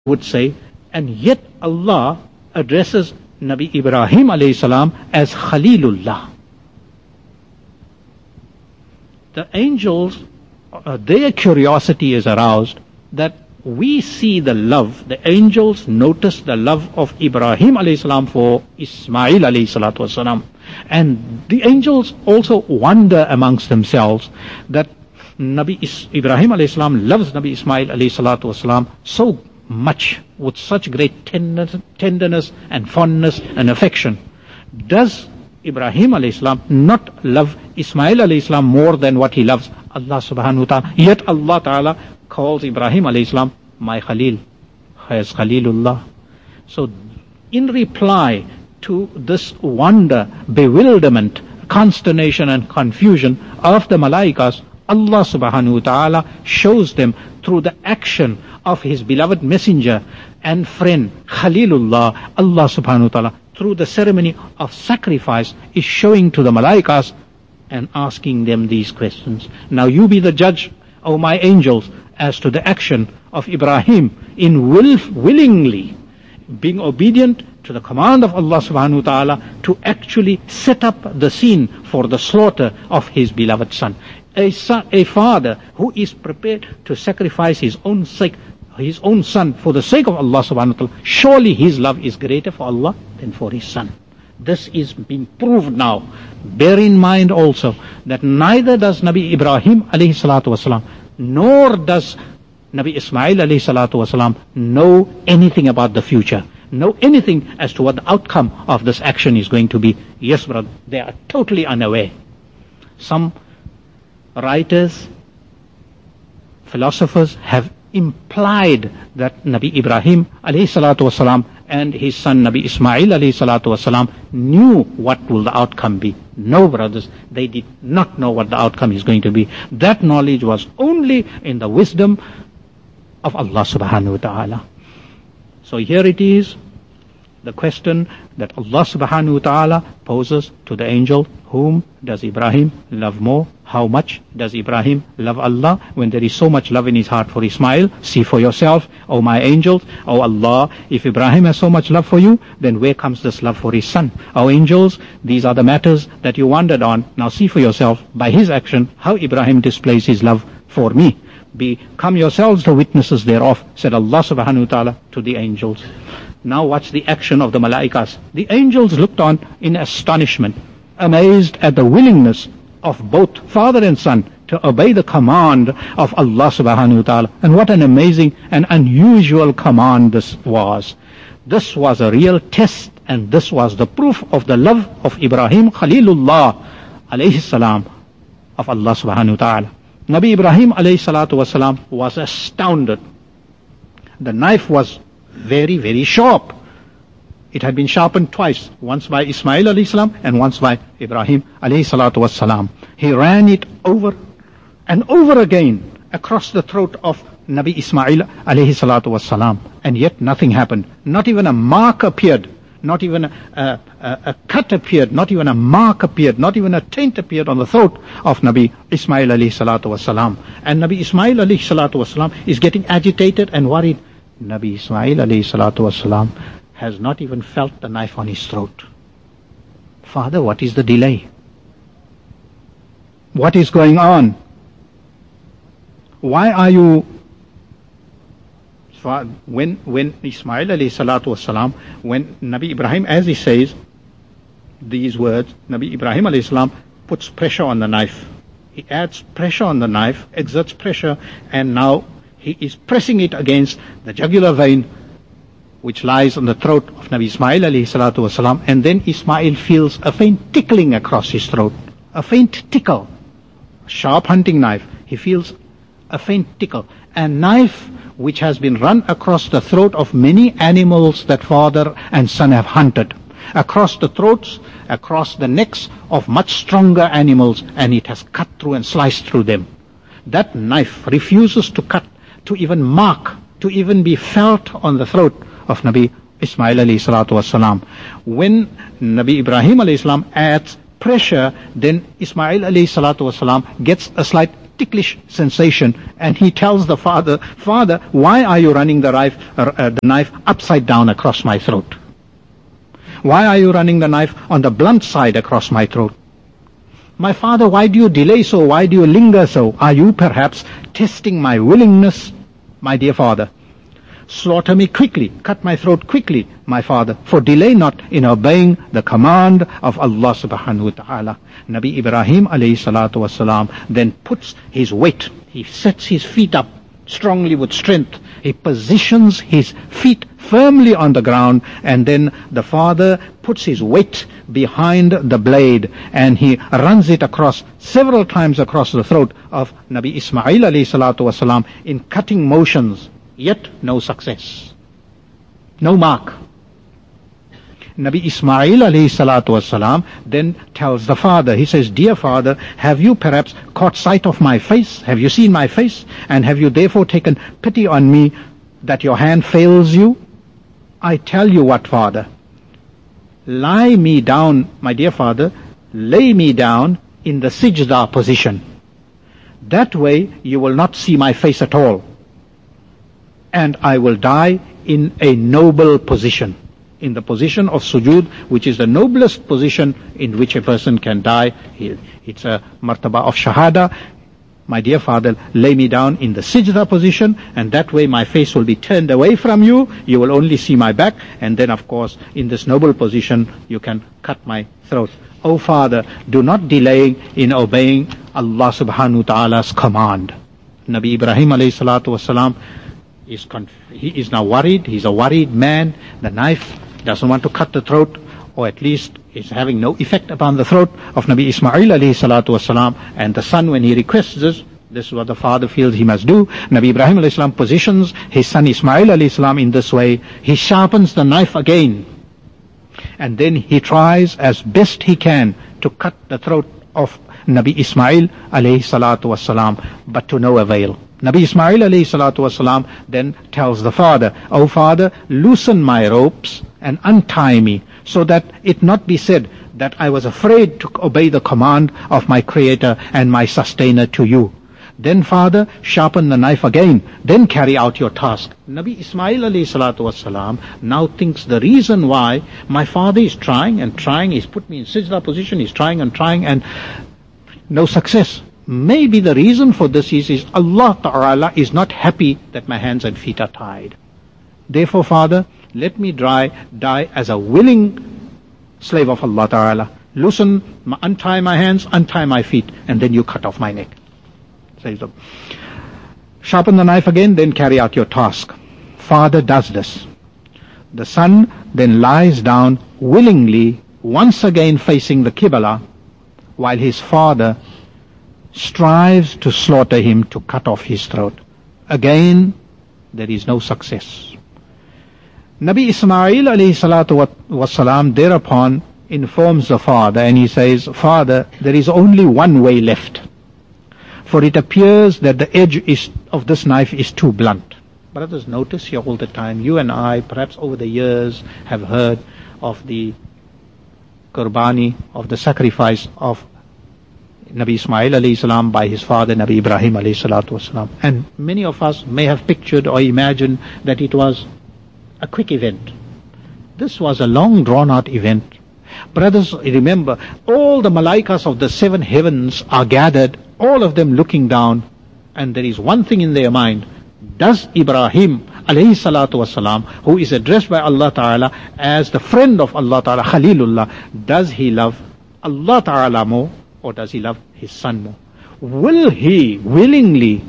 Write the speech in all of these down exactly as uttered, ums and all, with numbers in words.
would say, and yet Allah addresses Nabi Ibrahim alayhi salam as Khalilullah. The angels, uh, their curiosity is aroused that we see the love, the angels notice the love of Ibrahim alayhi salam for Ismail alayhi salatu wasalam. And the angels also wonder amongst themselves that Nabi Is- Ibrahim alayhi salam loves Nabi Ismail alayhi salatu wasalam so much, with such great tenderness, tenderness and fondness and affection. Does Ibrahim alayhi salam not love Ismail alayhi salam more than what he loves Allah subhanahu wa ta'ala? Yet Allah ta'ala calls Ibrahim alayhi salam my Khalil, as Khalilullah. So in reply to this wonder, bewilderment, consternation and confusion of the Malaikas, Allah subhanahu wa ta'ala shows them through the action of his beloved messenger and friend Khalilullah. Allah subhanahu wa ta'ala through the ceremony of sacrifice is showing to the Malaikas and asking them these questions. Now you be the judge, O my angels, as to the action of Ibrahim in will, willingly being obedient to the command of Allah subhanahu wa ta'ala to actually set up the scene for the slaughter of his beloved son. A son, a father who is prepared to sacrifice his own sake, his own son for the sake of Allah subhanahu wa ta'ala, surely his love is greater for Allah than for his son. This is being proved now. Bear in mind also that neither does Nabi Ibrahim alayhi salatu wasalam, nor does Nabi Ismail alayhi salatu wasalam know anything about the future, know anything as to what the outcome of this action is going to be. Yes, brother, they are totally unaware. Some writers, philosophers have implied that Nabi Ibrahim alayhi salatu wasalam and his son Nabi Ismail alayhi salatu wasalam knew what will the outcome be. No, brothers, they did not know what the outcome is going to be. That knowledge was only in the wisdom of Allah subhanahu wa ta'ala. So here it is, the question that Allah subhanahu wa ta'ala poses to the angel, whom does Ibrahim love more? How much does Ibrahim love Allah? When there is so much love in his heart for Ismail, see for yourself, O my angels, O Allah, if Ibrahim has so much love for you, then where comes this love for his son? O angels, these are the matters that you wondered on. Now see for yourself, by his action, how Ibrahim displays his love for me. Become yourselves the witnesses thereof, said Allah subhanahu wa ta'ala to the angels. Now watch the action of the Malaikas. The angels looked on in astonishment, amazed at the willingness of both father and son to obey the command of Allah subhanahu wa ta'ala. And what an amazing and unusual command this was. This was a real test, and this was the proof of the love of Ibrahim Khalilullah alayhi salam of Allah subhanahu wa ta'ala. Nabi Ibrahim alayhi salatu wasalam was astounded. The knife was very, very sharp. It had been sharpened twice, once by Ismail alayhi salam and once by Ibrahim alayhi salatu wasalam. He ran it over and over again across the throat of Nabi Ismail alayhi salatu wasalam, and yet nothing happened. Not even a mark appeared. Not even a, a, a, a cut appeared, not even a mark appeared, not even a taint appeared on the throat of Nabi Ismail alayhi salatu wasalam. And Nabi Ismail alayhi salatu wasalam is getting agitated and worried. Nabi Ismail alayhi salatu wasalam has not even felt the knife on his throat. Father, what is the delay? What is going on? Why are you... When when Ismail alayhi salatu wasalam, when Nabi Ibrahim, as he says these words, Nabi Ibrahim alayhi salam puts pressure on the knife. He adds pressure on the knife, exerts pressure, and now he is pressing it against the jugular vein which lies on the throat of Nabi Ismail alayhi salatu wasalam, and then Ismail feels a faint tickling across his throat, a faint tickle, a sharp hunting knife. He feels a faint tickle, a knife which has been run across the throat of many animals that father and son have hunted, across the throats, across the necks of much stronger animals, and it has cut through and sliced through them. That knife refuses to cut, to even mark, to even be felt on the throat of Nabi Ismail alayhi salatu wasalam. When Nabi Ibrahim alayhi salam adds pressure, then Ismail alayhi salatu wasalam gets a slight ticklish sensation, and he tells the father, Father, why are you running the knife, uh, the knife upside down across my throat? Why are you running the knife on the blunt side across my throat? My father, why do you delay so? Why do you linger so? Are you perhaps testing my willingness? My dear father, slaughter me quickly, cut my throat quickly, my father, for delay not in obeying the command of Allah subhanahu wa ta'ala. Nabi Ibrahim alayhi salatu wasalam then puts his weight, he sets his feet up strongly with strength, he positions his feet firmly on the ground, and then the father puts his weight behind the blade and he runs it across several times across the throat of Nabi Ismail alayhi salatu wasalam in cutting motions, yet no success, no mark. Nabi Ismail alayhi salatu wasalam then tells the father, he says, Dear father, have you perhaps caught sight of my face? Have you seen my face? And have you therefore taken pity on me that your hand fails you? I tell you what, father, lie me down, my dear father, lay me down in the sijda position. That way you will not see my face at all, and I will die in a noble position, in the position of sujood, which is the noblest position in which a person can die. It's a martaba of shahada. My dear father, lay me down in the sijda position, and that way my face will be turned away from you. You will only see my back, and then of course in this noble position you can cut my throat. O father, do not delay in obeying Allah subhanahu wa ta'ala's command. Nabi Ibrahim alayhi salatu wasalam is conf- he is now worried. He's a worried man. The knife doesn't want to cut the throat, or at least is having no effect upon the throat of Nabi Ismail alayhi salatu wasalam. And the son, when he requests this, this is what the father feels he must do. Nabi Ibrahim alayhi salam positions his son Ismail alayhi salam in this way. He sharpens the knife again, and then he tries as best he can to cut the throat of Nabi Ismail alayhi salatu wasalam, but to no avail. Nabi Ismail alayhi salatu wasalam then tells the father, O father, loosen my ropes and untie me, so that it not be said that I was afraid to obey the command of my creator and my sustainer to you. Then father, sharpen the knife again, then carry out your task. Nabi Ismail alayhi salatu wasalam now thinks the reason why my father is trying and trying, he's put me in sijda position, he's trying and trying and no success. Maybe the reason for this is, is Allah Ta'ala is not happy that my hands and feet are tied. Therefore, father, let me dry, die as a willing slave of Allah Ta'ala. Loosen, untie my hands, untie my feet, and then you cut off my neck. Says the, sharpen the knife again, then carry out your task. Father does this. The son then lies down willingly, once again facing the Qibla, while his father strives to slaughter him, to cut off his throat. Again, there is no success. Nabi Ismail alayhi salatu wasalam thereupon informs the father, and he says, Father, there is only one way left, for it appears that the edge is, of this knife is too blunt. Brothers, notice here all the time, you and I, perhaps over the years, have heard of the qurbani, of the sacrifice of Nabi Ismail alayhi salam by his father Nabi Ibrahim alayhi salatu wasalam. And many of us may have pictured or imagined that it was a quick event. This was a long drawn out event. Brothers, remember, all the malaikas of the seven heavens are gathered, all of them looking down, and there is one thing in their mind. Does Ibrahim alayhi salatu wasalam, who is addressed by Allah Ta'ala as the friend of Allah Ta'ala, Khalilullah, does he love Allah Ta'ala more, or does he love his son more? Will he willingly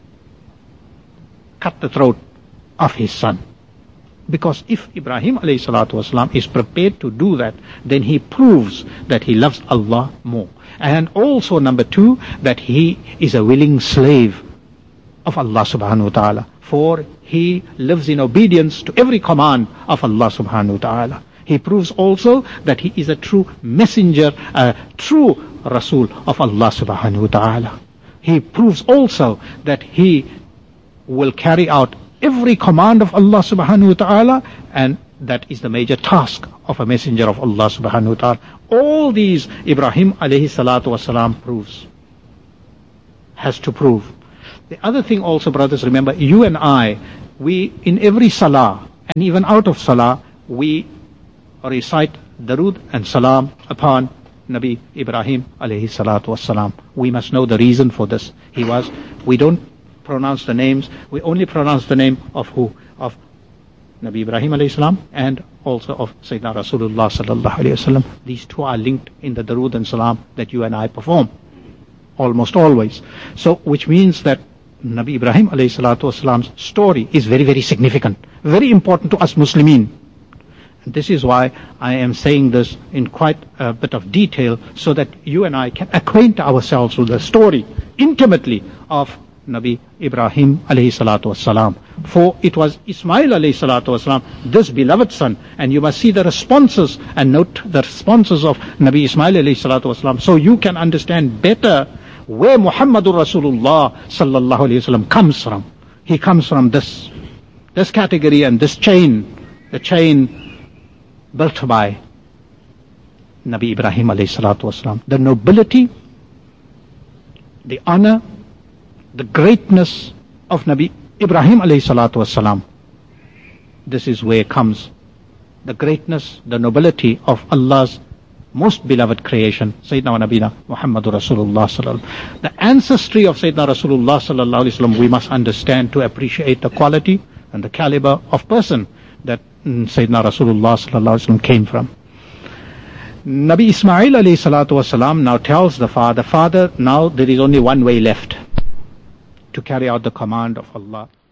cut the throat of his son? Because if Ibrahim alayhi salatu wasalam is prepared to do that, then he proves that he loves Allah more. And also number two, that he is a willing slave of Allah subhanahu wa ta'ala. For he lives in obedience to every command of Allah subhanahu wa ta'ala. He proves also that he is a true messenger, a true Rasul of Allah subhanahu wa ta'ala. He proves also that he will carry out every command of Allah subhanahu wa ta'ala, and that is the major task of a messenger of Allah subhanahu wa ta'ala. All these Ibrahim alayhi salatu wasalam proves. has to prove. The other thing also, brothers, remember, you and I, we, in every salah, and even out of salah, we recite darood and salam upon Nabi Ibrahim alayhi salatu wassalam. We must know the reason for this. He was, we don't pronounce the names, we only pronounce the name of who? Of Nabi Ibrahim alayhi salam and also of Sayyidina Rasulullah sallallahu alayhi wasallam. These two are linked in the darood and salam that you and I perform almost always. So, which means that Nabi Ibrahim alayhi salatu wasalam's story is very, very significant, very important to us Muslimin. And this is why I am saying this in quite a bit of detail, so that you and I can acquaint ourselves with the story intimately of Nabi Ibrahim alayhi salatu wasalam. For it was Ismail alayhi salatu wasalam, this beloved son, and you must see the responses and note the responses of Nabi Ismail alayhi salatu wasalam, so you can understand better where Muhammadur Rasulullah sallallahu alayhi wasallam comes from. He comes from this, this category and this chain, the chain built by Nabi Ibrahim alayhi salatu wasalam. The nobility, the honor, the greatness of Nabi Ibrahim alayhi salatu wasalam. This is where comes the greatness, the nobility of Allah's most beloved creation, Sayyidina wa Nabina Muhammadur Rasulullah sallallahu alaihi wasallam. The ancestry of Sayyidina Rasulullah sallallahu alaihi wasallam we must understand to appreciate the quality and the caliber of person that mm, Sayyidina Rasulullah sallallahu alaihi wasallam came from. Nabi Ismail alayhi salatu wasalam now tells the father, Father, now there is only one way left to carry out the command of Allah.